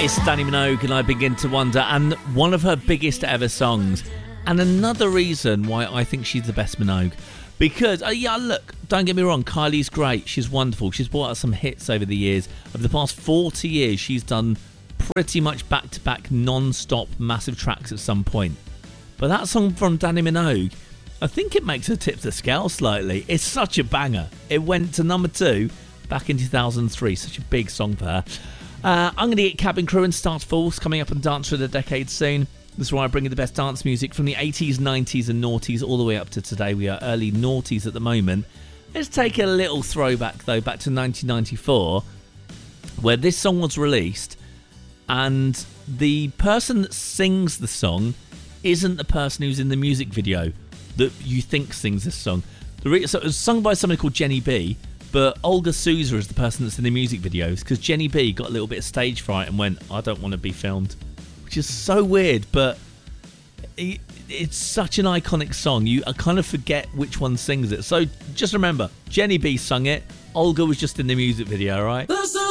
It's Dannii Minogue and I Begin to Wonder, and one of her biggest ever songs. And another reason why I think she's the best Minogue. Because, look, don't get me wrong, Kylie's great. She's wonderful. She's brought out some hits over the years. Over the past 40 years, she's done pretty much back-to-back, non-stop, massive tracks at some point. But that song from Dannii Minogue, I think it makes her tip the scale slightly. It's such a banger. It went to number 2 back in 2003. Such a big song for her. I'm going to get Cabin Crew and Start Force coming up on Dance for the Decade soon. This is where I bring you the best dance music from the 80s, 90s and noughties all the way up to today. We are early noughties at the moment. Let's take a little throwback though, back to 1994, where this song was released, and the person that sings the song isn't the person who's in the music video that you think sings this song. So it was sung by somebody called Jenny B, but Olga Souza is the person that's in the music videos, because Jenny B got a little bit of stage fright and went, I don't want to be filmed. Which is so weird, but it's such an iconic song. I kind of forget which one sings it. So just remember, Jenny B sung it. Olga was just in the music video, right?